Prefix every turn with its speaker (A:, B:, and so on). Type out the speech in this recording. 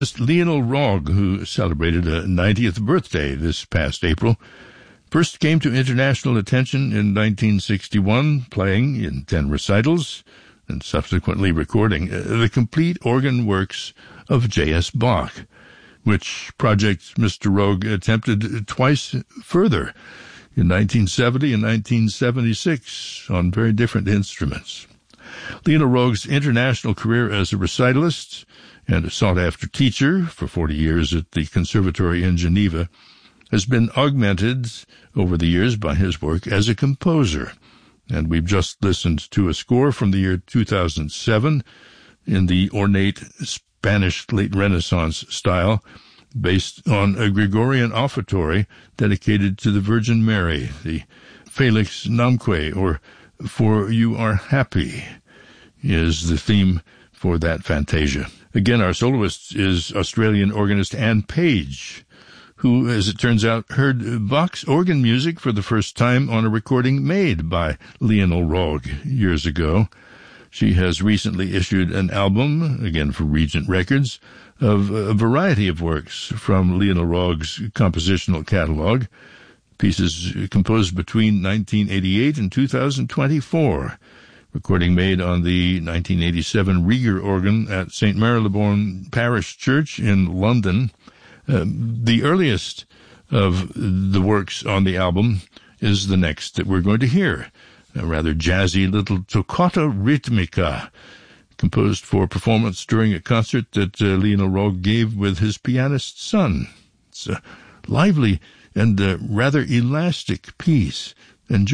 A: Lionel Rogge, who celebrated a 90th birthday this past April, first came to international attention in 1961, playing in 10 recitals and subsequently recording the complete organ works of J.S. Bach, which project Mr. Rogge attempted twice further, in 1970 and 1976, on very different instruments. Lionel Rogge's international career as a recitalist and a sought-after teacher for 40 years at the Conservatory in Geneva has been augmented over the years by his work as a composer, and we've just listened to a score from the year 2007 in the ornate Spanish late Renaissance style, based on a Gregorian offertory dedicated to the Virgin Mary, the Felix Namque, or For You Are Happy, is the theme for that fantasia. Again, our soloist is Australian organist Anne Page, who, as it turns out, heard Bach's organ music for the first time on a recording made by Lionel Rogge years ago. She has recently issued an album, again for Regent Records, of a variety of works from Lionel Rogge's compositional catalog, pieces composed between 1988 and 2024, recording made on the 1987 Rieger organ at St. Marylebone Parish Church in London. The earliest of the works on the album is the next that we're going to hear, a rather jazzy little toccata ritmica, composed for performance during a concert that Lionel Rogge gave with his pianist son. It's a lively and rather elastic piece. Enjoy.